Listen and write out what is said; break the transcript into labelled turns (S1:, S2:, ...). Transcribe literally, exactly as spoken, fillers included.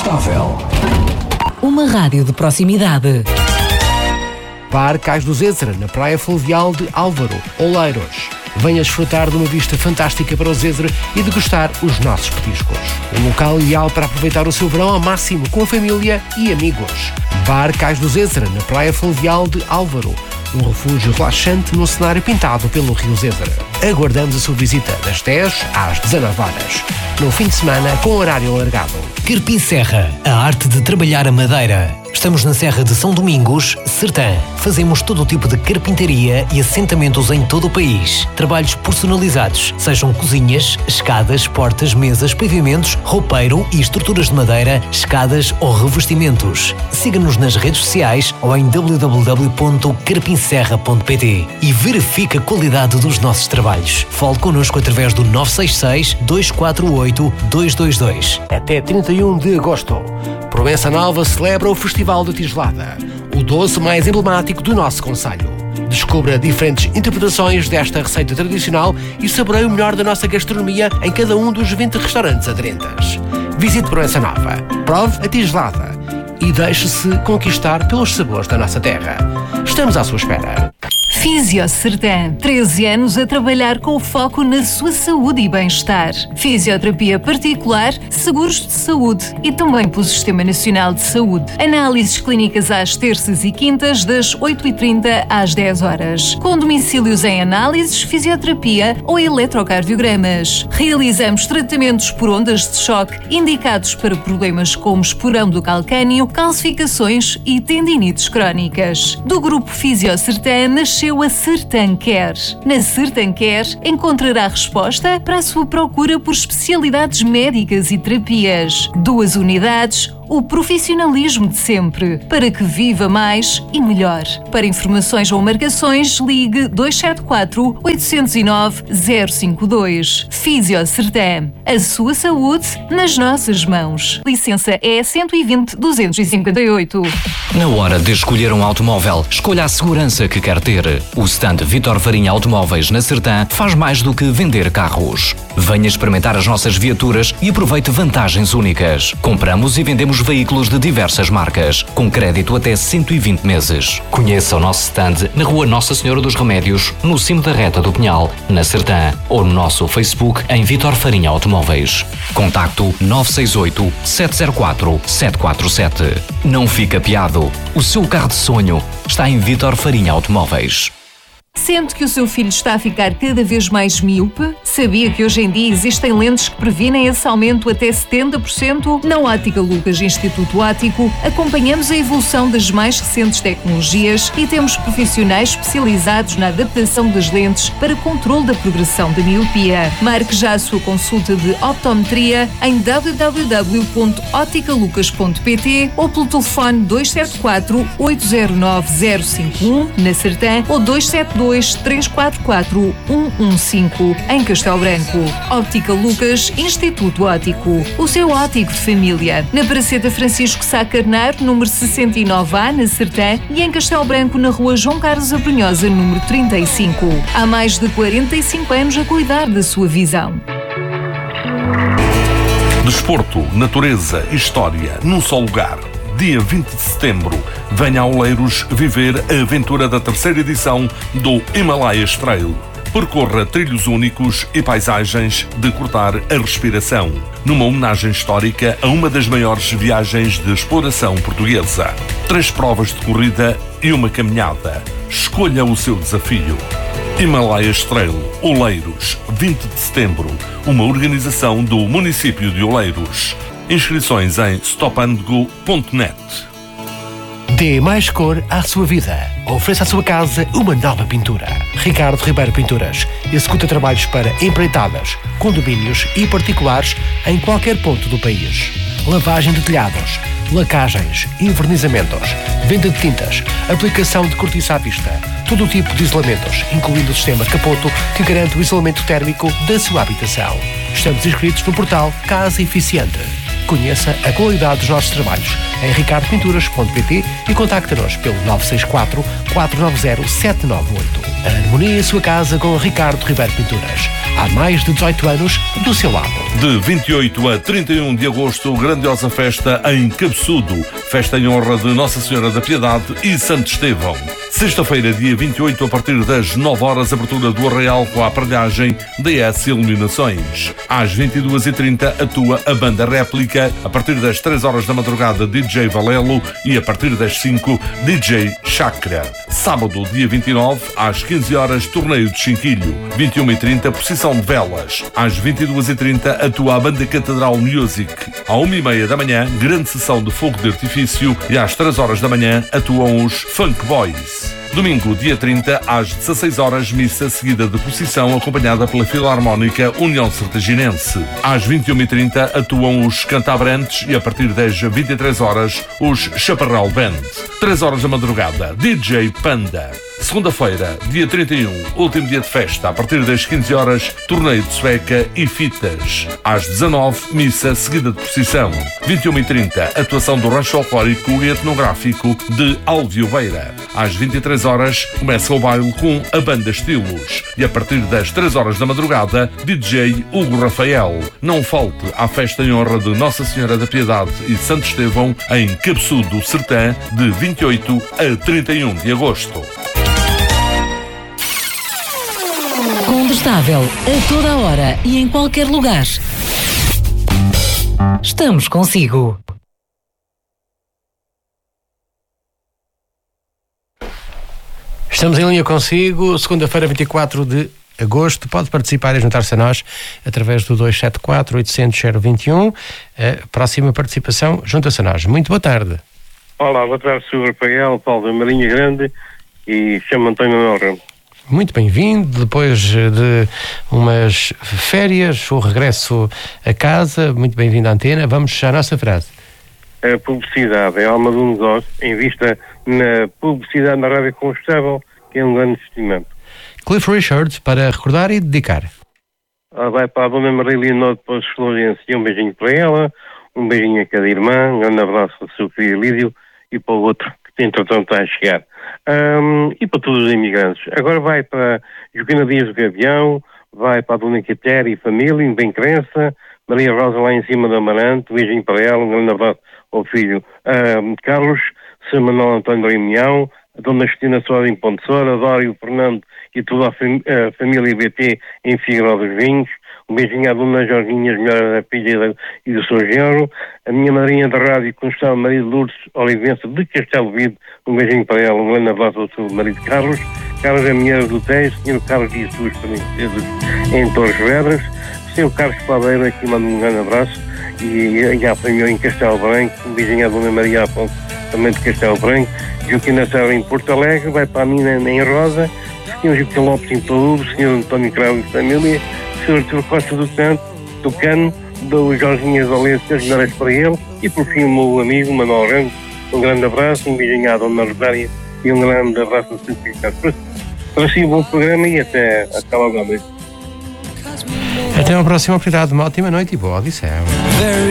S1: Estável.
S2: Uma rádio de proximidade.
S3: Bar Cais do Zézara, na praia fluvial de Álvaro, Oleiros. Venha desfrutar de uma vista fantástica para o Zézara e degustar os nossos petiscos. Um local ideal para aproveitar o seu verão ao máximo com a família e amigos. Bar Cais do Zézara, na praia fluvial de Álvaro. Um refúgio relaxante num cenário pintado pelo Rio Zézara. Aguardamos a sua visita das dez às dezanove horas. No fim de semana, com horário alargado.
S4: Carpim Serra, a arte de trabalhar a madeira. Estamos na Serra de São Domingos, Sertã. Fazemos todo o tipo de carpintaria e assentamentos em todo o país. Trabalhos personalizados, sejam cozinhas, escadas, portas, mesas, pavimentos, roupeiro e estruturas de madeira, escadas ou revestimentos. Siga-nos nas redes sociais ou em w w w ponto carpim serra ponto p t e verifique a qualidade dos nossos trabalhos. Fale connosco através do nove seis seis, dois quatro oito, dois dois dois.
S3: Até trinta e um de agosto, Proença Nova celebra o Festival da Tigelada, o doce mais emblemático do nosso concelho. Descubra diferentes interpretações desta receita tradicional e saboreie o melhor da nossa gastronomia em cada um dos vinte restaurantes aderentes. Visite Proença Nova, prove a tigelada e deixe-se conquistar pelos sabores da nossa terra. Estamos à sua espera.
S5: Fisio Sertã, treze anos a trabalhar com foco na sua saúde e bem-estar. Fisioterapia particular, seguros de saúde e também pelo Sistema Nacional de Saúde. Análises clínicas às terças e quintas, das oito e trinta às dez horas. Com domicílios em análises, fisioterapia ou eletrocardiogramas. Realizamos tratamentos por ondas de choque indicados para problemas como esporão do calcânio, calcificações e tendinites crónicas. Do grupo Fisio Sertã nasceu a Sertã Care. Na Sertã Care encontrará resposta para a sua procura por especialidades médicas e terapias. Duas unidades, o profissionalismo de sempre, para que viva mais e melhor. Para informações ou marcações, ligue dois sete quatro, oito zero nove, zero cinco dois. Fisio Sertã. A sua saúde nas nossas mãos. Licença E cento e vinte, duzentos e cinquenta e oito.
S6: Na hora de escolher um automóvel, escolha a segurança que quer ter. O stand Vítor Farinha Automóveis na Sertã faz mais do que vender carros. Venha experimentar as nossas viaturas e aproveite vantagens únicas. Compramos e vendemos veículos de diversas marcas, com crédito até cento e vinte meses. Conheça o nosso stand na Rua Nossa Senhora dos Remédios, no cimo da Reta do Pinhal, na Sertã, ou no nosso Facebook em Vítor Farinha Automóveis. Contacto nove seis oito, sete zero quatro, sete quatro sete. Não fique apiado. O seu carro de sonho está em Vítor Farinha Automóveis.
S5: Sente que o seu filho está a ficar cada vez mais míope? Sabia que hoje em dia existem lentes que previnem esse aumento até setenta por cento? Na Ótica Lucas Instituto Óptico, acompanhamos a evolução das mais recentes tecnologias e temos profissionais especializados na adaptação das lentes para controle da progressão da miopia. Marque já a sua consulta de optometria em w w w ponto ótica lucas ponto p t ou pelo telefone dois sete quatro, oito zero nove, zero cinco um na Sertã ou dois sete dois, três quatro quatro, um um cinco em Castelo Branco. Óptica Lucas Instituto Óptico. O seu óptico de família. Na Praceta Francisco Sá Carneiro, número sessenta e nove A, na Sertã, e em Castelo Branco, na Rua João Carlos Abrunhosa, número trinta e cinco. Há mais de quarenta e cinco anos a cuidar da sua visão.
S7: Desporto, natureza e história num só lugar. Dia vinte de setembro, venha a Oleiros viver a aventura da terceira edição do Himalayas Trail. Percorra trilhos únicos e paisagens de cortar a respiração, numa homenagem histórica a uma das maiores viagens de exploração portuguesa. Três provas de corrida e uma caminhada. Escolha o seu desafio. Himalayas Trail, Oleiros, vinte de setembro, uma organização do município de Oleiros. Inscrições em stop and go ponto net.
S3: Dê mais cor à sua vida. Ofereça à sua casa uma nova pintura. Ricardo Ribeiro Pinturas executa trabalhos para empreitadas, condomínios e particulares em qualquer ponto do país. Lavagem de telhados, lacagens, envernizamentos, venda de tintas, aplicação de cortiça à pista, todo o tipo de isolamentos, incluindo o sistema Capoto, que garante o isolamento térmico da sua habitação. Estamos inscritos no portal Casa Eficiente. Conheça a qualidade dos nossos trabalhos em ricardo pinturas ponto p t e contacte-nos pelo nove seis quatro, quatro nove zero, sete nove oito. A harmonia em sua casa com Ricardo Ribeiro Pinturas. Há mais de dezoito anos do seu lado.
S7: De vinte e oito a trinta e um de agosto, grandiosa festa em Cabeçudo. Festa em honra de Nossa Senhora da Piedade e Santo Estevão. Sexta-feira, dia vinte e oito, a partir das nove horas, abertura do Arraial com a aparelhagem da S Iluminações. Às vinte e duas e trinta, atua a banda Réplica. A partir das três horas da madrugada, D J Valelo. E a partir das cinco, D J Chakra. Sábado, dia vinte e nove, às quinze horas, torneio de Chinquilho. vinte e uma e trinta, procissão de velas. Às vinte e duas e trinta, atua a banda Catedral Music. À uma e meia da manhã, grande sessão de fogo de artifício. E às três horas da manhã, atuam os Funk Boys. Domingo, dia trinta, às dezasseis horas, missa seguida de procissão acompanhada pela Filarmónica União Sertaginense. Às vinte e uma e trinta, atuam os Cantabrantes e a partir das vinte e três horas, os Chaparral Band. três horas da madrugada, D J Panda. Segunda-feira, dia trinta e um, último dia de festa, a partir das quinze horas, torneio de sueca e fitas. Às dezanove, missa seguida de procissão. vinte e uma e trinta, atuação do rancho folclórico e etnográfico de Alvioveira. Às vinte e três horas, começa o baile com a banda Estilos. E a partir das três horas da madrugada, D J Hugo Rafael. Não falte à festa em honra de Nossa Senhora da Piedade e Santo Estevão em Cabeçudo, Sertã, de vinte e oito a trinta e um de agosto.
S2: Condestável, a toda a hora e em qualquer lugar. Estamos consigo.
S3: Estamos em linha consigo, segunda-feira, vinte e quatro de agosto. Pode participar e juntar-se a nós através do dois sete quatro, oitocentos, zero vinte e um. A próxima participação, junta-se a nós. Muito boa tarde.
S1: Olá, boa tarde, senhor Rafael, Paulo da Marinha Grande e chamo António Manuel Ramos.
S3: Muito bem-vindo, depois de umas férias, o regresso a casa, muito bem-vindo à antena. Vamos à nossa frase.
S1: A publicidade é a alma do negócio, em vista na publicidade na rádio combustível, que é um grande investimento.
S3: Cliff Richard, para recordar e dedicar.
S1: Ah, vai para a dona Maria Leonor de Pós Florência, um beijinho para ela, um beijinho a cada irmã, um grande abraço ao seu filho Lídio e para o outro que entretanto está a chegar. Um, e para todos os imigrantes. Agora vai para Joaquina Dias do Gavião, vai para a Dona Quitéria e família, em bem crença, Maria Rosa lá em cima do Amarante, um beijinho para ela, um grande abraço ao filho um, Carlos, Sr. Manuel António Reunião, a Dona Justina Soares em Ponte Sora, Dório Fernando e toda a, fam- a família B T em Figueiró dos Vinhos, um beijinho à Dona Jorginha, as melhoras da filha e do seu genro, a minha madrinha da rádio, Constância Maria de Lourdes Olivença de Castelo Vido, um beijinho para ela, um grande abraço ao seu marido Carlos, Carlos é mulher do Tejo, senhor Carlos Dias Suas em Torres Vedras, senhor Carlos Padeiro, aqui manda um grande abraço, e, e à família em Castelo Branco, um beijinho à Dona Maria Afonso, também de Castelo Branco, Joaquina Serra em Porto Alegre, vai para a mina em Rosa, senhor Joaquim Lopes em Touro, senhor António Cravo e família, senhor Artur Costa do Santo, do Cano, do Jorginho Valência, as melhores para ele, e por fim o meu amigo Manuel Ramos, um grande abraço, um beijinho à Dona Rosária e um grande abraço ao seu filho. Para si, um bom programa e até, até logo à noite.
S3: Até uma próxima oportunidade, uma ótima noite e boa audição.